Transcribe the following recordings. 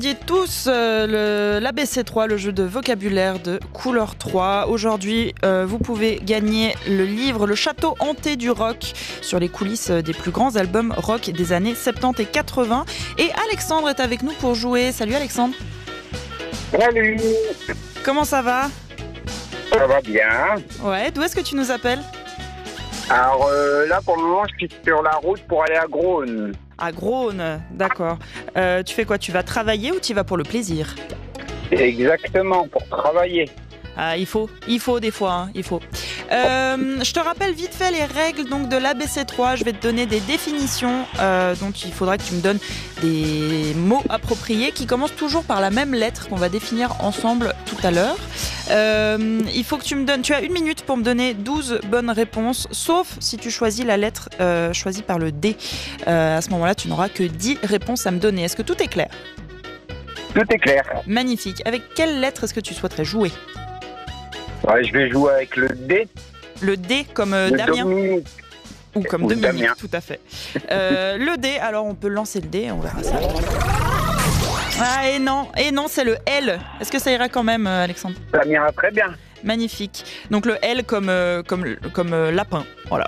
Dites tous l'ABC3, le jeu de vocabulaire de Couleur 3. Aujourd'hui, vous pouvez gagner le livre Le Château hanté du rock sur les coulisses des plus grands albums rock des années 70 et 80. Et Alexandre est avec nous pour jouer. Salut Alexandre. Salut. Comment ça va ? Ça va bien. Ouais, d'où est-ce que tu nous appelles ? Alors là, pour le moment, je suis sur la route pour aller à Grogne. À Grogne, d'accord. Tu fais quoi ? Tu vas travailler ou tu y vas pour le plaisir ? Exactement, pour travailler. Ah, il faut des fois, hein, il faut. Je te rappelle vite fait les règles donc, de l'ABC3. Je vais te donner des définitions. Donc il faudra que tu me donnes des mots appropriés qui commencent toujours par la même lettre qu'on va définir ensemble tout à l'heure. Il faut que tu me donnes... Tu as 1 minute pour me donner 12 bonnes réponses, sauf si tu choisis la lettre choisie par le D. À ce moment-là, tu n'auras que 10 réponses à me donner. Est-ce que tout est clair ? Tout est clair. Magnifique. Avec quelle lettre est-ce que tu souhaiterais jouer ? Ouais, je vais jouer avec le D. Le D comme Damien. Dominique. Ou comme Dominique, Damien. Tout à fait. Le D, alors on peut lancer le D, on verra ça. Ah, et non, c'est le L. Est-ce que ça ira quand même, Alexandre ? Ça m'ira très bien. Magnifique. Donc le L comme lapin. Voilà.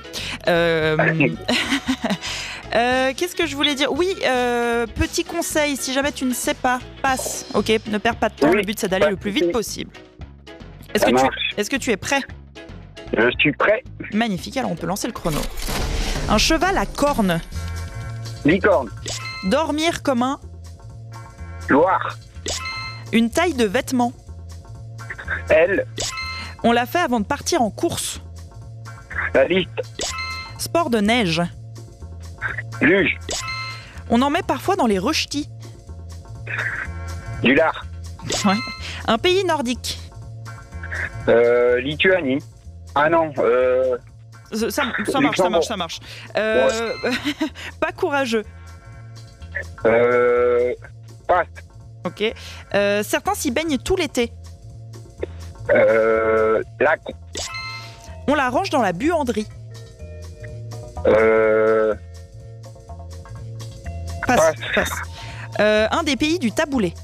Qu'est-ce que je voulais dire ? Oui, petit conseil, si jamais tu ne sais pas, passe. Ok, ne perds pas de temps. Oui, le but c'est d'aller le plus vite possible. Est-ce que tu es prêt ? Je suis prêt. Magnifique, alors on peut lancer le chrono. Un cheval à cornes. Licorne. Dormir comme un... Loire. Une taille de vêtements. L. On l'a fait avant de partir en course. La liste. Sport de neige. Luge. On en met parfois dans les rechtis. Du lard. Ouais. Un pays nordique. Lituanie. Ah non. Ça marche. Ouais. Pas courageux. Passe. Ok. Certains s'y baignent tout l'été. Lac. On la range dans la buanderie. Passe. Un des pays du taboulé.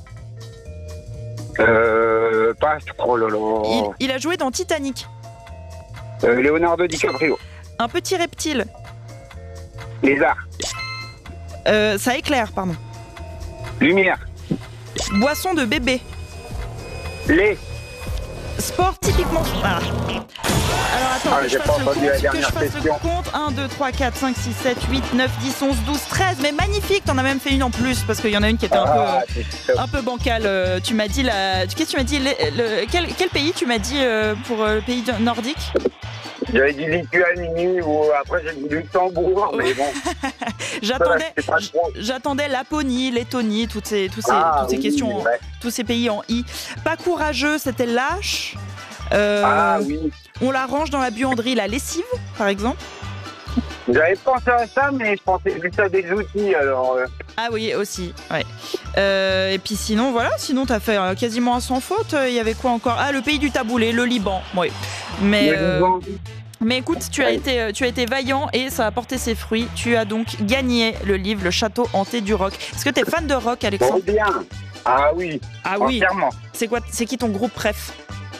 Passe. Oh là là. Il a joué dans Titanic. Leonardo DiCaprio. Un petit reptile. Lézard. Ça éclaire, pardon. Lumière. Boisson de bébé. Lait. Sport typiquement... Ah. Alors attends, j'ai pas entendu la dernière question. 1, 2, 3, 4, 5, 6, 7, 8, 9, 10, 11, 12, 13. Mais magnifique, t'en as même fait une en plus parce qu'il y en a une qui était un peu bancale. Tu m'as dit Qu'est-ce que tu m'as dit quel pays tu m'as dit pour le pays nordique ? J'avais dit Lituanie ou après j'ai dit Luxembourg, mais bon. J'attendais Laponie, Lettonie, toutes ces questions, ouais. Tous ces pays en I. Pas courageux, c'était lâche. Oui. On la range dans la buanderie, la lessive, par exemple. J'avais pensé à ça, mais je pensais plus à des outils, alors... Ah oui, aussi, ouais. Et puis sinon, t'as fait quasiment un sans faute. Il y avait quoi encore ? Ah, le pays du taboulé, le Liban, oui. Mais écoute, tu as été vaillant et ça a porté ses fruits. Tu as donc gagné le livre Le Château hanté du rock. Est-ce que tu es fan de rock, Alexandre ? Bien. Ah oui. Entièrement. C'est qui ton groupe préf ?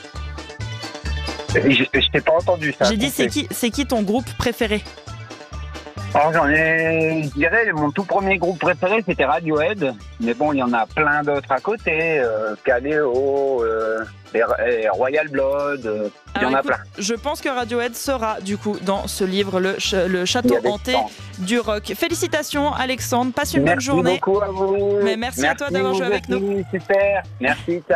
Je t'ai pas entendu ça. J'ai dit c'est qui ton groupe préféré ? Alors je dirais, mon tout premier groupe préféré c'était Radiohead, mais bon il y en a plein d'autres à côté, Kaleo, Royal Blood, il y en a plein. Je pense que Radiohead sera du coup dans ce livre le Château hanté du rock. Félicitations Alexandre, passe une bonne journée. Merci beaucoup à vous. Mais merci à toi d'avoir joué avec nous. Super, merci.